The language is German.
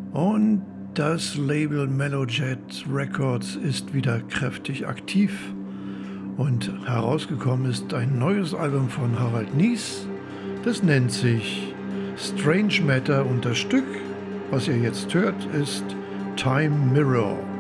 Und das Label Mellowjet Records ist wieder kräftig aktiv und herausgekommen ist ein neues Album von Harald Nies. Das nennt sich Strange Matter und das Stück, was ihr jetzt hört, ist Time Mirror.